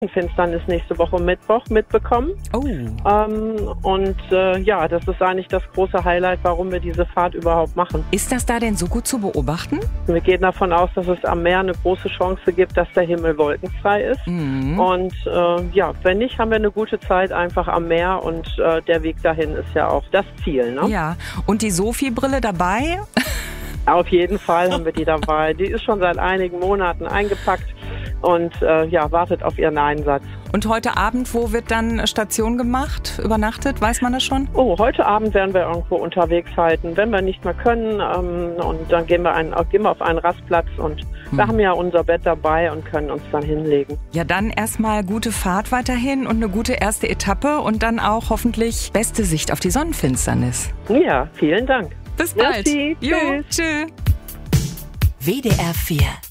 Finsternis nächste Woche Mittwoch mitbekommen. Oh. Das ist eigentlich das große Highlight, warum wir diese Fahrt überhaupt machen. Ist das da denn so gut zu beobachten? Wir gehen davon aus, dass es am Meer eine große Chance gibt, dass der Himmel wolkenfrei ist. Mhm. Und wenn nicht, haben wir eine gute Zeit einfach am Meer und der Weg dahin ist ja auch das Ziel. Ne? Ja, und die Sophie-Brille dabei? Auf jeden Fall haben wir die dabei. Die ist schon seit einigen Monaten eingepackt und wartet auf ihren Einsatz. Und heute Abend, wo wird dann Station gemacht, übernachtet? Weiß man das schon? Oh, heute Abend werden wir irgendwo unterwegs halten, wenn wir nicht mehr können. Und dann gehen wir auf einen Rastplatz und wir haben ja unser Bett dabei und können uns dann hinlegen. Ja, dann erstmal gute Fahrt weiterhin und eine gute erste Etappe und dann auch hoffentlich beste Sicht auf die Sonnenfinsternis. Ja, vielen Dank. Bis bald. Merci. Jo, Tschüss. tschüss. WDR 4